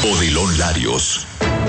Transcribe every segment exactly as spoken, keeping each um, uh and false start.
Odilon Larios.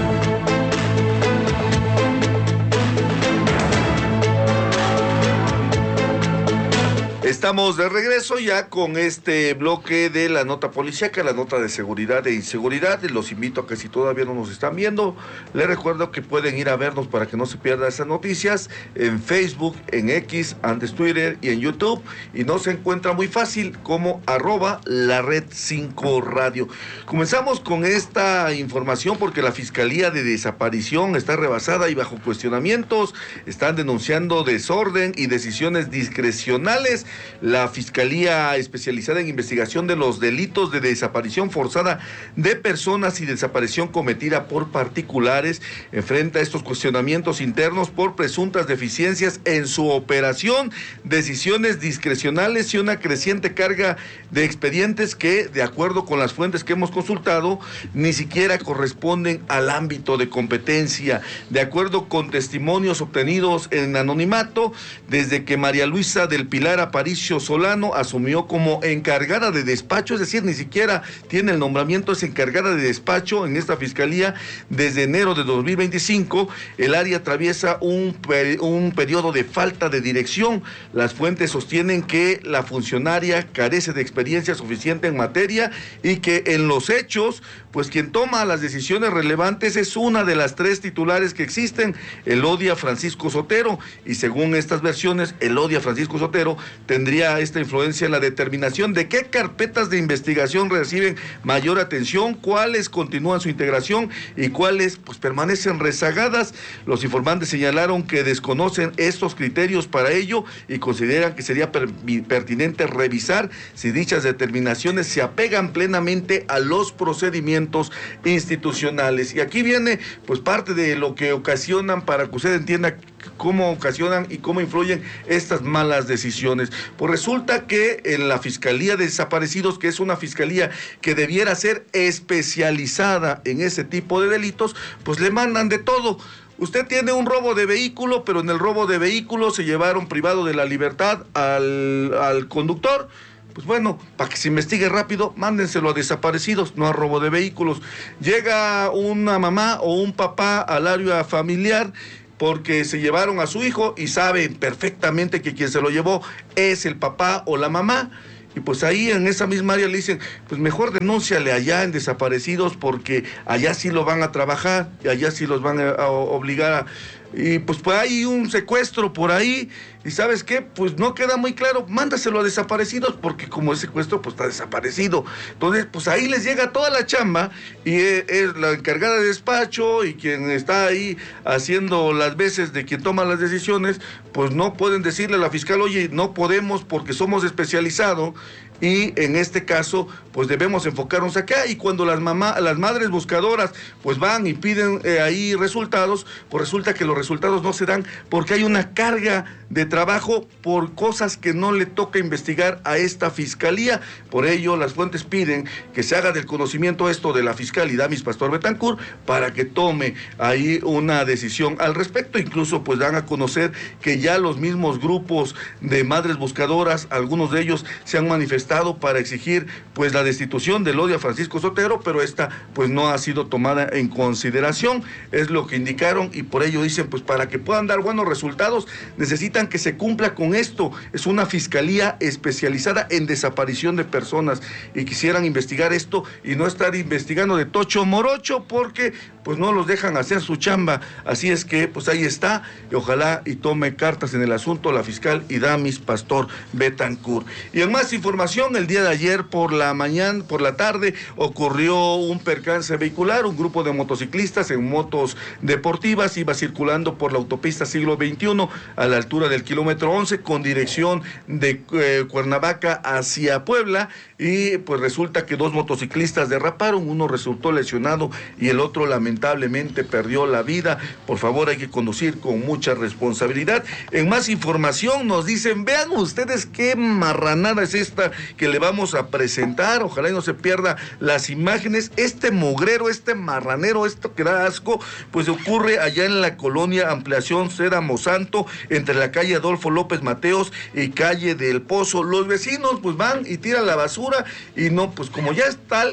Estamos de regreso ya con este bloque de la nota policíaca, la nota de seguridad e inseguridad. Los invito a que si todavía no nos están viendo, les recuerdo que pueden ir a vernos para que no se pierdan esas noticias en Facebook, en X, antes Twitter y en YouTube. Y no se encuentra muy fácil como arroba la red cinco radio. Comenzamos con esta información porque la Fiscalía de Desaparición está rebasada y bajo cuestionamientos. Están denunciando desorden y decisiones discrecionales. La Fiscalía Especializada en Investigación de los Delitos de Desaparición Forzada de Personas y Desaparición Cometida por Particulares enfrenta estos cuestionamientos internos por presuntas deficiencias en su operación, decisiones discrecionales y una creciente carga de expedientes que, de acuerdo con las fuentes que hemos consultado, ni siquiera corresponden al ámbito de competencia. De acuerdo con testimonios obtenidos en anonimato, desde que María Luisa del Pilar Aparicio Solano asumió como encargada de despacho, es decir, ni siquiera tiene el nombramiento, es encargada de despacho en esta fiscalía desde enero de dos mil veinticinco, el área atraviesa un, un periodo de falta de dirección. Las fuentes sostienen que la funcionaria carece de experiencia suficiente en materia y que en los hechos, pues quien toma las decisiones relevantes es una de las tres titulares que existen, Elodia Francisco Sotero, y según estas versiones, Elodia Francisco Sotero tendría esta influencia en la determinación de qué carpetas de investigación reciben mayor atención, cuáles continúan su integración y cuáles pues permanecen rezagadas. Los informantes señalaron que desconocen estos criterios para ello y consideran que sería per pertinente revisar si dichas determinaciones se apegan plenamente a los procedimientos institucionales. Y aquí viene pues parte de lo que ocasionan, para que usted entienda cómo ocasionan y cómo influyen estas malas decisiones. Pues resulta que en la Fiscalía de Desaparecidos, que es una fiscalía que debiera ser especializada en ese tipo de delitos, pues le mandan de todo. Usted tiene un robo de vehículo, pero en el robo de vehículo se llevaron privado de la libertad al, al conductor. Pues bueno, para que se investigue rápido, mándenselo a Desaparecidos, no a robo de vehículos. Llega una mamá o un papá al área familiar porque se llevaron a su hijo y saben perfectamente que quien se lo llevó es el papá o la mamá. Y pues ahí en esa misma área le dicen, pues mejor denúnciale allá en Desaparecidos porque allá sí lo van a trabajar y allá sí los van a, a obligar a... Y pues, pues hay un secuestro por ahí, y ¿sabes qué? Pues no queda muy claro, mándaselo a Desaparecidos, porque como es secuestro, pues está desaparecido. Entonces, pues ahí les llega toda la chamba, y es, es la encargada de despacho, y quien está ahí haciendo las veces de quien toma las decisiones, pues no pueden decirle a la fiscal, oye, no podemos porque somos especializados, y en este caso, pues debemos enfocarnos acá. Y cuando las mamás, las madres buscadoras, pues van y piden eh, ahí resultados, pues resulta que los resultados no se dan porque hay una carga de trabajo por cosas que no le toca investigar a esta fiscalía. Por ello, las fuentes piden que se haga del conocimiento esto de la fiscal Idamis Pastor Betancourt para que tome ahí una decisión al respecto. Incluso pues dan a conocer que ya los mismos grupos de madres buscadoras, algunos de ellos se han manifestado para exigir pues la destitución de Elodia Francisco Sotero, pero esta pues no ha sido tomada en consideración, es lo que indicaron, y por ello dicen pues para que puedan dar buenos resultados necesitan que se cumpla con esto. Es una fiscalía especializada en desaparición de personas y quisieran investigar esto y no estar investigando de tocho morocho porque pues no los dejan hacer su chamba. Así es que pues ahí está, y ojalá y tome cartas en el asunto la fiscal Idamis Pastor Betancourt. Y en más información, el día de ayer por la mañana, por la tarde, ocurrió un percance vehicular. Un grupo de motociclistas en motos deportivas iba circulando por la autopista siglo veintiuno a la altura del kilómetro once con dirección de eh, Cuernavaca hacia Puebla, y pues resulta que dos motociclistas derraparon, uno resultó lesionado y el otro lamentablemente perdió la vida. Por favor, hay que conducir con mucha responsabilidad. En más información nos dicen, vean ustedes qué marranada es esta que le vamos a presentar, ojalá y no se pierda las imágenes. Este mugrero, este marranero, esto que da asco, pues ocurre allá en la colonia Ampliación Céramo Santo, entre la calle Adolfo López Mateos y calle del Pozo. Los vecinos pues van y tiran la basura y no, pues como ya es tal,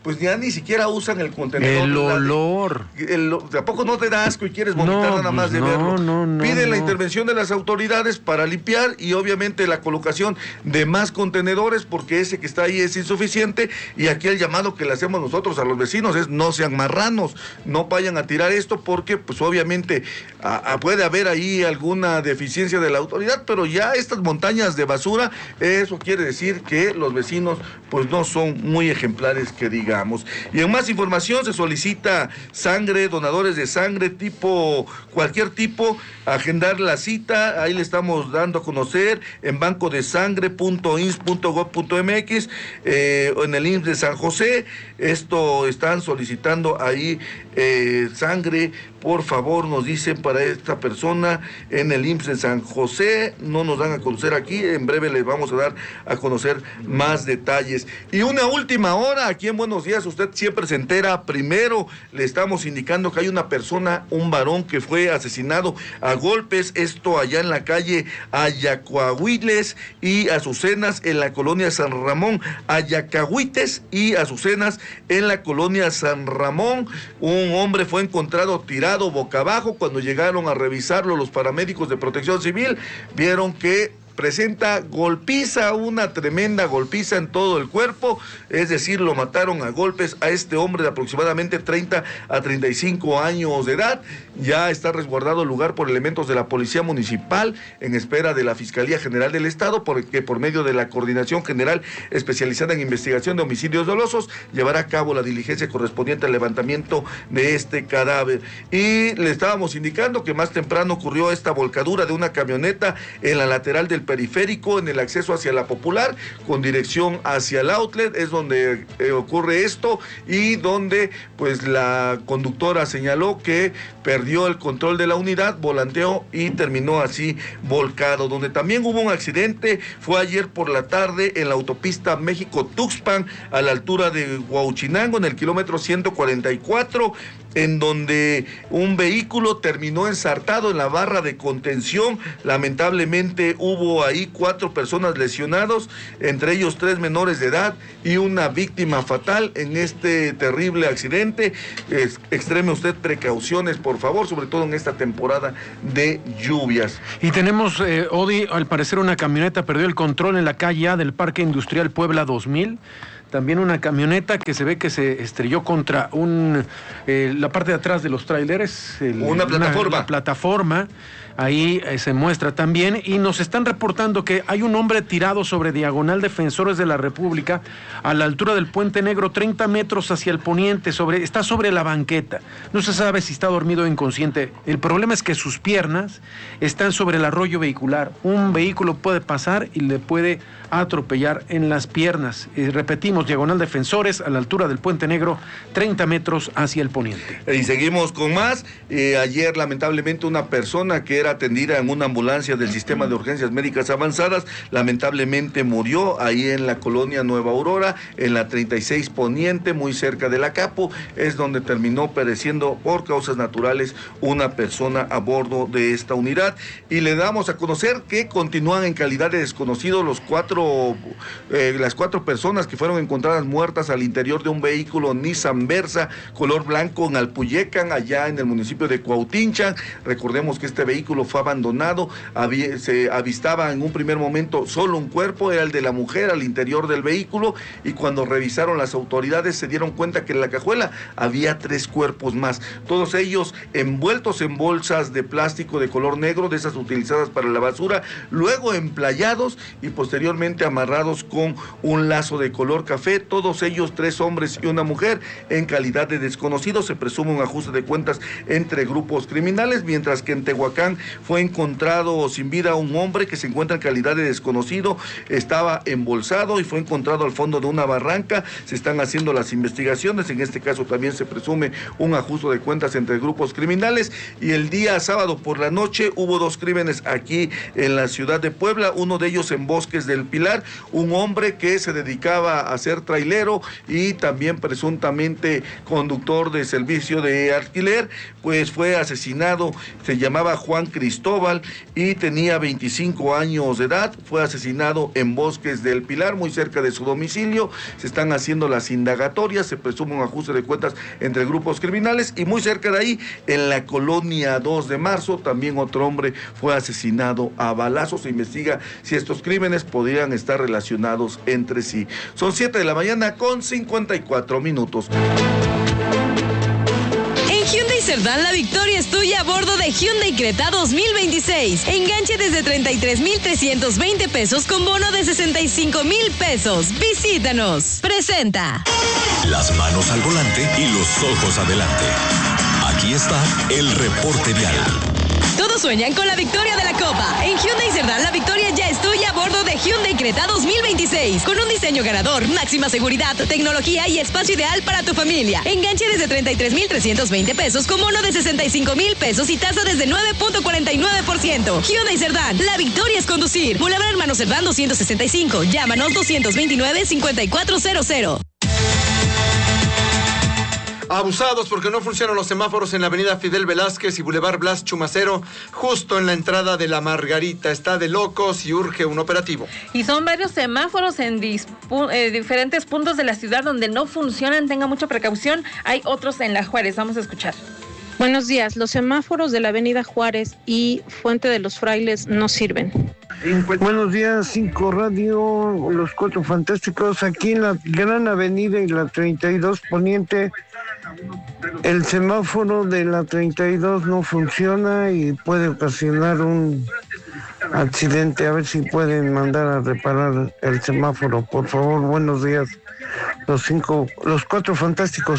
pues ya ni siquiera usan el contenedor. El olor. El, ¿A poco no te da asco y quieres vomitar no, nada más pues de no, verlo? No, no, Piden no. la intervención de las autoridades para limpiar y obviamente la colocación de más contenedores, porque ese que está ahí es insuficiente. Y aquí el llamado que le hacemos nosotros a los vecinos es: no sean marranos, no vayan a tirar esto, porque pues obviamente a, a puede haber ahí alguna deficiencia de la autoridad, pero ya estas montañas de basura, eso quiere decir que los vecinos pues no son muy ejemplares, que digamos. Y en más información, se solicita sangre, donadores de sangre, tipo, cualquier tipo, agendar la cita, ahí le estamos dando a conocer en banco de sangre punto i n s s punto gob punto m x, eh, en el I M S S de San José. Esto están solicitando ahí eh, sangre, por favor, nos dicen, para esta persona en el I M S S de San José. No nos dan a conocer aquí, en breve les vamos a dar a conocer más detalles. Y una última hora, aquí en Buenos Días, usted siempre se entera primero. Le estamos indicando que hay una persona, un varón, que fue asesinado a golpes, esto allá en la calle Ayacuahuiles y Azucenas, en la colonia San Ramón. Ayacahuites y Azucenas, en la colonia San Ramón. Un hombre fue encontrado tirado boca abajo. Cuando llegaron a revisarlo los paramédicos de Protección Civil, vieron que presenta golpiza, una tremenda golpiza en todo el cuerpo, es decir, lo mataron a golpes a este hombre de aproximadamente treinta a treinta y cinco años de edad. Ya está resguardado el lugar por elementos de la Policía Municipal en espera de la Fiscalía General del Estado, porque por medio de la Coordinación General Especializada en Investigación de Homicidios Dolosos llevará a cabo la diligencia correspondiente al levantamiento de este cadáver. Y le estábamos indicando que más temprano ocurrió esta volcadura de una camioneta en la lateral del periférico, en el acceso hacia la Popular con dirección hacia el outlet, es donde eh, ocurre esto, y donde pues la conductora señaló que perdió el control de la unidad, volanteó y terminó así volcado. Donde también hubo un accidente fue ayer por la tarde en la autopista México-Tuxpan, a la altura de Huauchinango, en el kilómetro ciento cuarenta y cuatro, en donde un vehículo terminó ensartado en la barra de contención. Lamentablemente hubo ahí cuatro personas lesionados, entre ellos tres menores de edad y una víctima fatal en este terrible accidente. Es, extreme usted precauciones, por favor, sobre todo en esta temporada de lluvias. Y tenemos, eh, Odi, al parecer una camioneta perdió el control en la calle A del Parque Industrial Puebla dos mil. También una camioneta que se ve que se estrelló contra un eh, la parte de atrás de los tráileres. Una plataforma. Una, una plataforma. Ahí eh, se muestra también, y nos están reportando que hay un hombre tirado sobre diagonal Defensores de la República, a la altura del Puente Negro, treinta metros hacia el poniente, sobre, está sobre la banqueta. No se sabe si está dormido o inconsciente. El problema es que sus piernas están sobre el arroyo vehicular. Un vehículo puede pasar y le puede atropellar en las piernas. Eh, repetimos, diagonal Defensores, a la altura del Puente Negro, treinta metros hacia el poniente. Y seguimos con más. Eh, ayer, lamentablemente, una persona que era atendida en una ambulancia del Sistema de Urgencias Médicas Avanzadas, lamentablemente murió ahí en la colonia Nueva Aurora, en la treinta y seis Poniente, muy cerca de la Capo. Es donde terminó pereciendo por causas naturales una persona a bordo de esta unidad. Y le damos a conocer que continúan en calidad de desconocidos los cuatro, eh, las cuatro personas que fueron encontradas muertas al interior de un vehículo Nissan Versa color blanco en Alpuyecan, allá en el municipio de Cuautinchan. Recordemos que este vehículo fue abandonado, había, se avistaba en un primer momento solo un cuerpo, era el de la mujer al interior del vehículo, y cuando revisaron las autoridades se dieron cuenta que en la cajuela había tres cuerpos más, todos ellos envueltos en bolsas de plástico de color negro, de esas utilizadas para la basura, luego emplayados y posteriormente amarrados con un lazo de color café, todos ellos tres hombres y una mujer en calidad de desconocidos. Se presume un ajuste de cuentas entre grupos criminales, mientras que en Tehuacán fue encontrado sin vida un hombre que se encuentra en calidad de desconocido, estaba embolsado y fue encontrado al fondo de una barranca. Se están haciendo las investigaciones, en este caso también se presume un ajuste de cuentas entre grupos criminales. Y el día sábado por la noche hubo dos crímenes aquí en la ciudad de Puebla, uno de ellos en Bosques del Pilar, un hombre que se dedicaba a hacer ser trailero y también presuntamente conductor de servicio de alquiler, pues fue asesinado. Se llamaba Juan Cristóbal y tenía veinticinco años de edad. Fue asesinado en Bosques del Pilar, muy cerca de su domicilio. Se están haciendo las indagatorias, se presume un ajuste de cuentas entre grupos criminales, y muy cerca de ahí, en la colonia dos de marzo, también otro hombre fue asesinado a balazos. Se investiga si estos crímenes podrían estar relacionados entre sí. Son siete de la mañana con cincuenta y cuatro minutos. Hyundai Cerdán, la victoria es tuya a bordo de Hyundai Creta dos mil veintiséis. Enganche desde treinta y tres mil trescientos veinte pesos con bono de sesenta y cinco mil pesos. Visítanos. Presenta. Las manos al volante y los ojos adelante. Aquí está el reporte vial. Todos sueñan con la victoria de la Copa. En Hyundai Cerdán, la victoria ya es tuya a bordo de Hyundai Creta dos mil veintiséis. Con un diseño ganador, máxima seguridad, tecnología y espacio ideal para tu familia. Enganche desde treinta y tres mil trescientos veinte pesos con bono de sesenta y cinco mil pesos y tasa desde nueve punto cuarenta y nueve por ciento. Hyundai Cerdán, la victoria es conducir. Boulevard Hermano Cerdán doscientos sesenta y cinco. Llámanos doscientos veintinueve, cincuenta y cuatro cero cero. Abusados porque no funcionan los semáforos en la avenida Fidel Velázquez y Boulevard Blas Chumacero, justo en la entrada de La Margarita. Está de locos y urge un operativo. Y son varios semáforos en dispu- eh, diferentes puntos de la ciudad donde no funcionan. Tenga mucha precaución. Hay otros en La Juárez. Vamos a escuchar. Buenos días. Los semáforos de la avenida Juárez y Fuente de los Frailes no sirven. Buenos días, Cinco Radio, los Cuatro Fantásticos. Aquí en la Gran Avenida y la treinta y dos Poniente, el semáforo de la treinta y dos no funciona y puede ocasionar un accidente. A ver si pueden mandar a reparar el semáforo, por favor. Buenos días, los cinco, los Cuatro Fantásticos.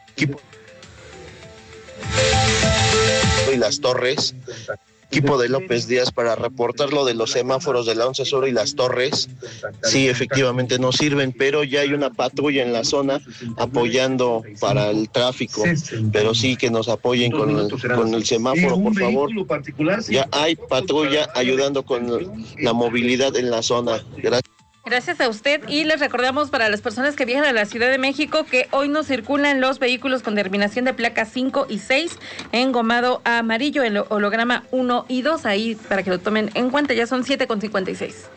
Y Las Torres, equipo de López Díaz, para reportar lo de los semáforos de la once Sur y Las Torres. Sí, efectivamente no sirven, pero ya hay una patrulla en la zona apoyando para el tráfico, pero sí que nos apoyen con el, con el semáforo, por favor. Ya hay patrulla ayudando con la movilidad en la zona. Gracias. Gracias a usted, y les recordamos para las personas que viajan a la Ciudad de México que hoy no circulan los vehículos con terminación de placas cinco y seis en gomado amarillo, en holograma uno y dos, ahí para que lo tomen en cuenta. Ya son siete con cincuenta y seis.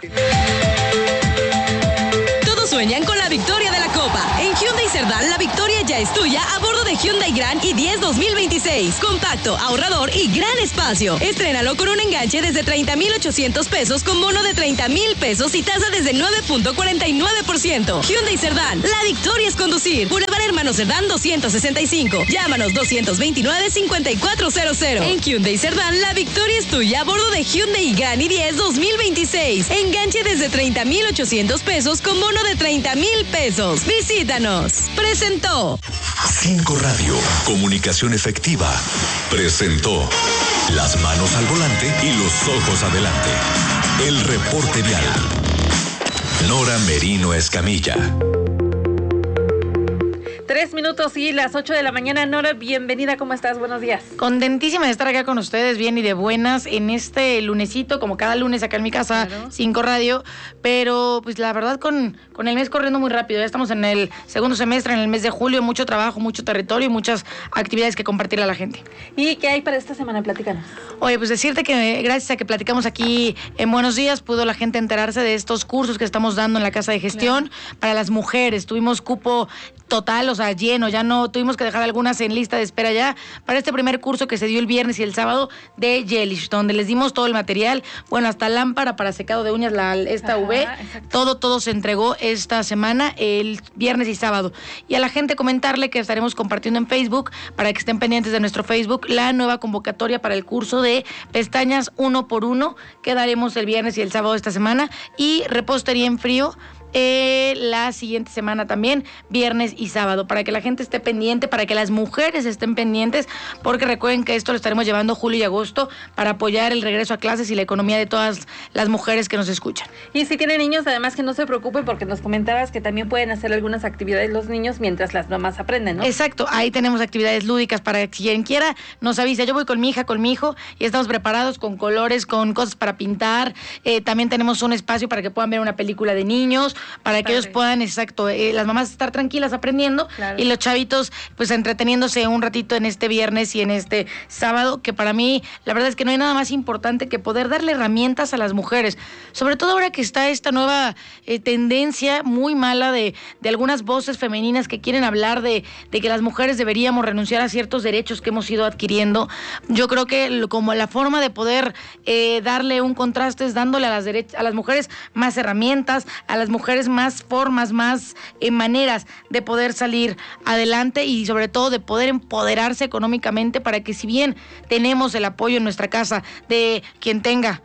Todos sueñan con la victoria de la Copa. En Hyundai Cerdán, la victoria ya es tuya a bordo de Hyundai Grand i diez dos mil veintiséis. Compacto, ahorrador y gran espacio. Estrénalo con un enganche desde treinta mil ochocientos pesos con bono de treinta mil pesos y tasa desde nueve punto cuarenta y nueve por ciento. Hyundai Cerdán, la victoria es conducir. Boulevard Hermano Cerdán doscientos sesenta y cinco. Llámanos doscientos veintinueve, cincuenta y cuatro cero cero. En Hyundai Cerdán, la victoria es tuya a bordo de Hyundai Grand i diez dos mil veintiséis. Enganche desde treinta mil ochocientos pesos con bono de treinta mil pesos. Visítanos. Presentó Cinco Radio, comunicación efectiva, presentó Las manos al volante y los ojos adelante. El reporte vial. Nora Merino Escamilla. Tres minutos y las ocho de la mañana. Nora, bienvenida, ¿cómo estás? Buenos días. Contentísima de estar acá con ustedes, bien y de buenas, en este lunesito, como cada lunes acá en mi casa, claro. Cinco Radio, pero pues la verdad con, con el mes corriendo muy rápido. Ya estamos en el segundo semestre, en el mes de julio, mucho trabajo, mucho territorio y muchas actividades que compartirle a la gente. ¿Y qué hay para esta semana? Platícanos. Oye, pues decirte que gracias a que platicamos aquí en Buenos Días, pudo la gente enterarse de estos cursos que estamos dando en la Casa de Gestión, claro, para las mujeres. Tuvimos cupo total, o sea, lleno, ya no tuvimos que dejar algunas en lista de espera ya para este primer curso que se dio el viernes y el sábado de Yelish, donde les dimos todo el material, bueno, hasta lámpara para secado de uñas, la esta Ajá, V, exacto. todo, todo se entregó esta semana, el viernes y sábado. Y a la gente comentarle que estaremos compartiendo en Facebook, para que estén pendientes de nuestro Facebook, la nueva convocatoria para el curso de pestañas uno por uno, que daremos el viernes y el sábado de esta semana, y repostería en frío, Eh, la siguiente semana también, viernes y sábado, para que la gente esté pendiente, para que las mujeres estén pendientes, porque recuerden que esto lo estaremos llevando julio y agosto para apoyar el regreso a clases y la economía de todas las mujeres que nos escuchan. Y si tienen niños, además que no se preocupen, porque nos comentabas que también pueden hacer algunas actividades los niños mientras las mamás aprenden, ¿no? Exacto, ahí tenemos actividades lúdicas para que quien quiera nos avisa. Yo voy con mi hija, con mi hijo, y estamos preparados con colores, con cosas para pintar. Eh, también tenemos un espacio para que puedan ver una película de niños. para que Padre. ellos puedan, exacto, eh, las mamás estar tranquilas aprendiendo Claro. y los chavitos pues entreteniéndose un ratito en este viernes y en este sábado, que para mí la verdad es que no hay nada más importante que poder darle herramientas a las mujeres, sobre todo ahora que está esta nueva eh, tendencia muy mala de, de algunas voces femeninas que quieren hablar de, de que las mujeres deberíamos renunciar a ciertos derechos que hemos ido adquiriendo. Yo creo que lo, como la forma de poder eh, darle un contraste es dándole a las, derech- a las mujeres más herramientas, a las mujeres más formas, más eh, maneras de poder salir adelante y sobre todo de poder empoderarse económicamente para que si bien tenemos el apoyo en nuestra casa de quien tenga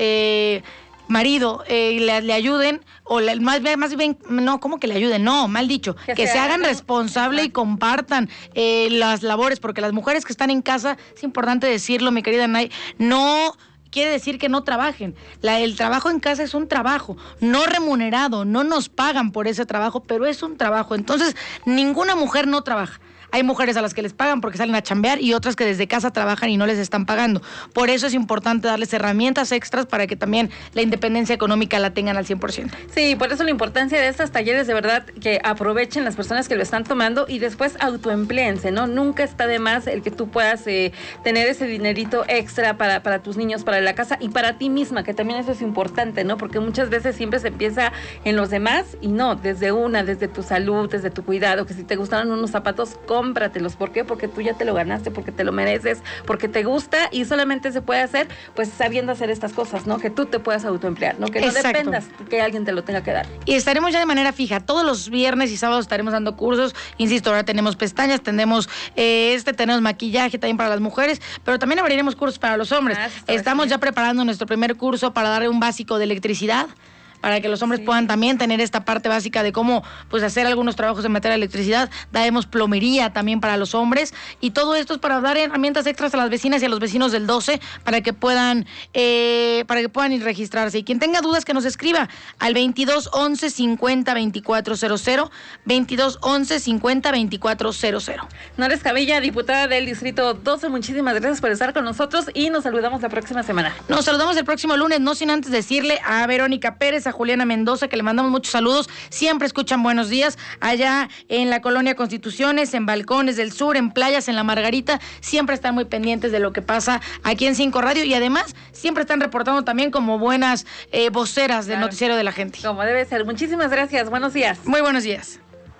eh, marido, eh, le, le ayuden, o le, más, bien, más bien, no, ¿cómo que le ayuden? No, mal dicho, que, que se, se hagan hagan responsable y compartan eh, las labores, porque las mujeres que están en casa, es importante decirlo, mi querida Nay, no quiere decir que no trabajen. La, el trabajo en casa es un trabajo, no remunerado, no nos pagan por ese trabajo, pero es un trabajo. Entonces, ninguna mujer no trabaja. Hay mujeres a las que les pagan porque salen a chambear y otras que desde casa trabajan y no les están pagando. Por eso es importante darles herramientas extras para que también la independencia económica la tengan al cien por ciento. Sí, por eso la importancia de estos talleres, de verdad, que aprovechen las personas que lo están tomando y después autoempléense, ¿no? Nunca está de más el que tú puedas eh, tener ese dinerito extra para, para tus niños, para la casa y para ti misma, que también eso es importante, ¿no? Porque muchas veces siempre se empieza en los demás y no, desde una, desde tu salud, desde tu cuidado, que si te gustaron unos zapatos, cómpratelos. ¿Por qué? Porque tú ya te lo ganaste, porque te lo mereces, porque te gusta y solamente se puede hacer, pues, sabiendo hacer estas cosas, ¿no? Que tú te puedas autoemplear, ¿no? Que no Exacto. dependas que alguien te lo tenga que dar. Y estaremos ya de manera fija. Todos los viernes y sábados estaremos dando cursos. Insisto, ahora tenemos pestañas, tenemos eh, este, tenemos maquillaje también para las mujeres, pero también abriremos cursos para los hombres. Ah, sí, Estamos sí. ya preparando nuestro primer curso para darle un básico de electricidad, para que los hombres sí. puedan también tener esta parte básica de cómo pues hacer algunos trabajos en materia de electricidad. Daremos plomería también para los hombres y todo esto es para dar herramientas extras a las vecinas y a los vecinos del doce para que puedan eh, para que puedan ir registrarse. Y quien tenga dudas que nos escriba al veintidós once cincuenta veinticuatro cero cero, veintidós once cincuenta veinticuatro cero cero. Nora Escamilla, diputada del Distrito doce, muchísimas gracias por estar con nosotros y nos saludamos la próxima semana. Nos saludamos el próximo lunes, no sin antes decirle a Verónica Pérez, a Juliana Mendoza, que le mandamos muchos saludos, siempre escuchan Buenos Días, allá en la Colonia Constituciones, en Balcones del Sur, en Playas, en La Margarita, siempre están muy pendientes de lo que pasa aquí en Cinco Radio y además siempre están reportando también como buenas eh, voceras del Claro. noticiero de la gente. Como debe ser. Muchísimas gracias. Buenos días. Muy buenos días.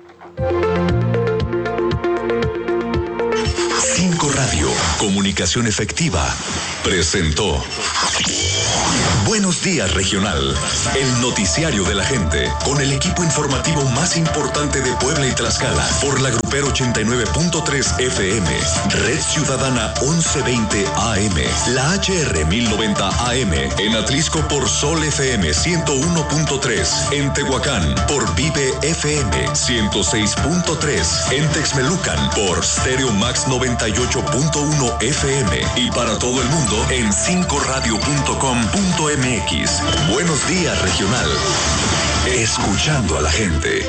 Cinco Radio, comunicación efectiva, presentó Buenos Días Regional, el noticiario de la gente, con el equipo informativo más importante de Puebla y Tlaxcala, por la Grupero ochenta y nueve punto tres F M, Red Ciudadana once veinte A M, la H R mil noventa A M, en Atlisco por Sol F M ciento uno punto tres, en Tehuacán por Vive F M ciento seis punto tres, en Texmelucan por Stereo Max noventa y ocho punto uno F M y para todo el mundo en cinco radio punto com punto m x. Buenos Días Regional. Escuchando a la gente.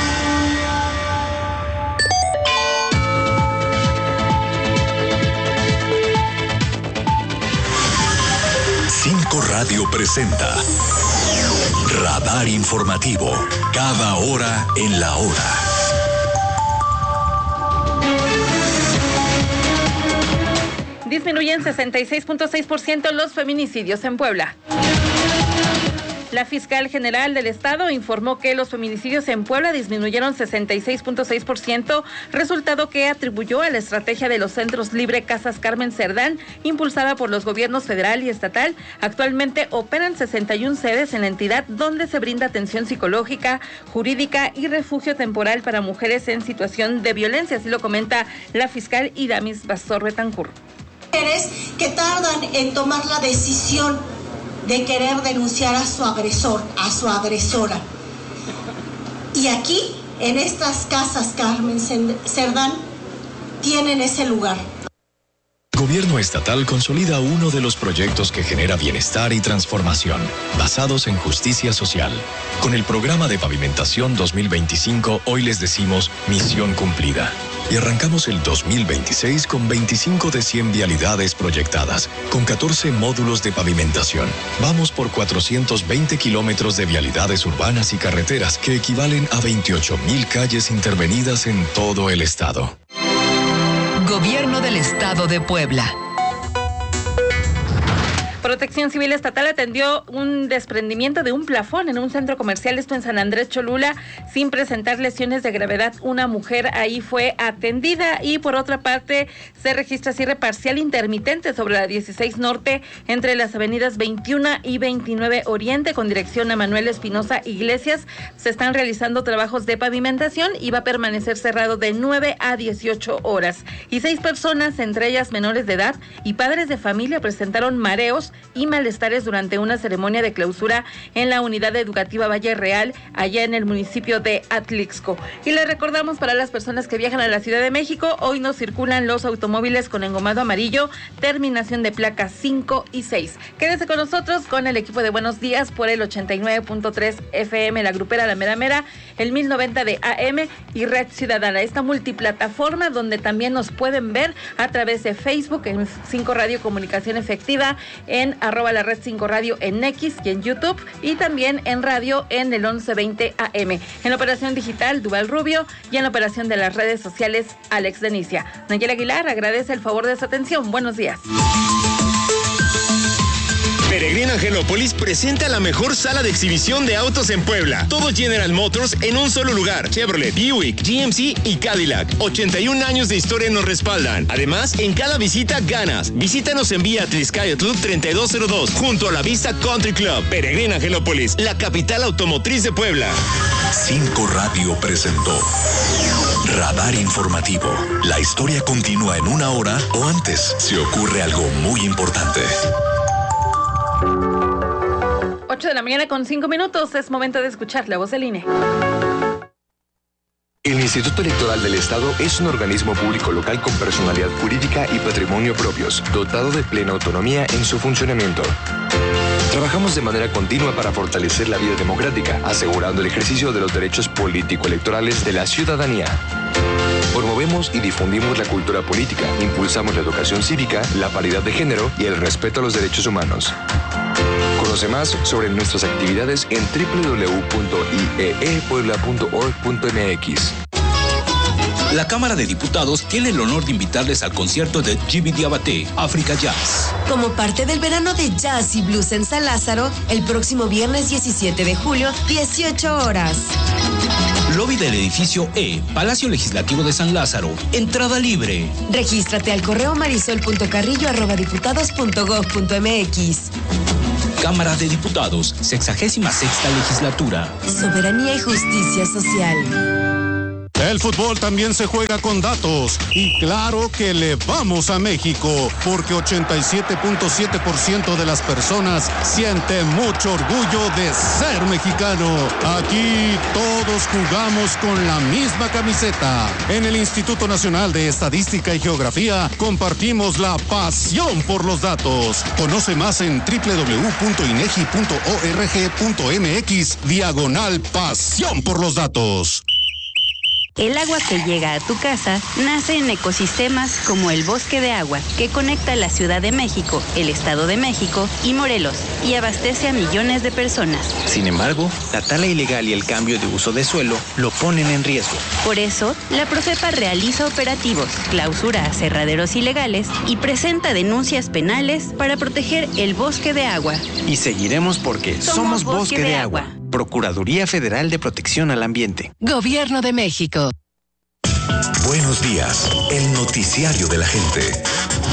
Cinco Radio presenta Radar Informativo. Cada hora en la hora. Disminuyen sesenta y seis punto seis por ciento los feminicidios en Puebla. La fiscal general del estado informó que los feminicidios en Puebla disminuyeron sesenta y seis punto seis por ciento, resultado que atribuyó a la estrategia de los centros Libre Casas Carmen Cerdán, impulsada por los gobiernos federal y estatal. Actualmente operan sesenta y una sedes en la entidad donde se brinda atención psicológica, jurídica y refugio temporal para mujeres en situación de violencia, así lo comenta la fiscal Idamis Bastor Betancur. Que tardan en tomar la decisión de querer denunciar a su agresor, a su agresora. Y aquí, en estas casas Carmen Cerdán, tienen ese lugar. Gobierno estatal consolida uno de los proyectos que genera bienestar y transformación, basados en justicia social. Con el programa de pavimentación dos mil veinticinco, hoy les decimos misión cumplida. y arrancamos el dos mil veintiséis con veinticinco de cien vialidades proyectadas, con catorce módulos de pavimentación. Vamos por cuatrocientos veinte kilómetros de vialidades urbanas y carreteras que equivalen a veintiocho mil calles intervenidas en todo el estado. Gobierno del Estado de Puebla. Protección Civil Estatal atendió un desprendimiento de un plafón en un centro comercial, esto en San Andrés Cholula, sin presentar lesiones de gravedad. Una mujer ahí fue atendida y por otra parte se registra cierre parcial intermitente sobre la dieciséis Norte entre las avenidas veintiuno y veintinueve Oriente con dirección a Manuel Espinosa Iglesias. Se están realizando trabajos de pavimentación y va a permanecer cerrado de nueve a dieciocho horas. Y seis personas, entre ellas menores de edad y padres de familia, presentaron mareos y malestares durante una ceremonia de clausura en la unidad educativa Valle Real, allá en el municipio de Atlixco. Y les recordamos, para las personas que viajan a la Ciudad de México, hoy no circulan los automóviles con engomado amarillo, terminación de placas cinco y seis. Quédese con nosotros, con el equipo de Buenos Días por el ochenta y nueve punto tres F M, la grupera La Mera Mera, el mil noventa de A M y Red Ciudadana, esta multiplataforma donde también nos pueden ver a través de Facebook, en cinco Radio Comunicación Efectiva, en arroba la red cinco Radio en X y en YouTube, y también en radio en el once veinte A M. En la operación digital, Duval Rubio, y en la operación de las redes sociales, Alex Denicia. Nayel Aguilar agradece el favor de su atención. Buenos días. Peregrina Angelópolis presenta la mejor sala de exhibición de autos en Puebla. Todo General Motors en un solo lugar. Chevrolet, Buick, G M C y Cadillac. ochenta y un años de historia nos respaldan. Además, en cada visita ganas. Visítanos en vía Tliscayotl treinta y dos cero dos, junto a la Vista Country Club. Peregrina Angelópolis, la capital automotriz de Puebla. cinco Radio presentó Radar Informativo. La historia continúa en una hora o antes, si ocurre algo muy importante. ocho de la mañana con cinco minutos, es momento de escuchar la voz del I N E. El Instituto Electoral del Estado es un organismo público local con personalidad jurídica y patrimonio propios, dotado de plena autonomía en su funcionamiento. Trabajamos de manera continua para fortalecer la vida democrática, asegurando el ejercicio de los derechos político-electorales de la ciudadanía. Promovemos y difundimos la cultura política, impulsamos la educación cívica, la paridad de género y el respeto a los derechos humanos. Conoce más sobre nuestras actividades en doble u doble u doble u punto i e e puebla punto org punto m x. La Cámara de Diputados tiene el honor de invitarles al concierto de Gibi Diabaté, África Jazz. Como parte del verano de Jazz y Blues en San Lázaro, el próximo viernes diecisiete de julio, dieciocho horas. Lobby del edificio E, Palacio Legislativo de San Lázaro. Entrada libre. Regístrate al correo marisol punto carrillo arroba diputados punto gob punto m x. Cámara de Diputados, sexagésima sexta legislatura. Soberanía y justicia social. El fútbol también se juega con datos y claro que le vamos a México porque ochenta y siete punto siete por ciento de las personas siente mucho orgullo de ser mexicano. Aquí todos jugamos con la misma camiseta. En el Instituto Nacional de Estadística y Geografía compartimos la pasión por los datos. Conoce más en doble u doble u doble u punto inegi punto org punto m x diagonal pasión por los datos. El agua que llega a tu casa nace en ecosistemas como el Bosque de Agua, que conecta la Ciudad de México, el Estado de México y Morelos, y abastece a millones de personas. Sin embargo, la tala ilegal y el cambio de uso de suelo lo ponen en riesgo. Por eso, la Profepa realiza operativos, clausura aserraderos ilegales y presenta denuncias penales para proteger el Bosque de Agua. Y seguiremos porque somos, somos Bosque, Bosque de, de Agua. Agua. Procuraduría Federal de Protección al Ambiente. Gobierno de México. Buenos días, el noticiario de la gente.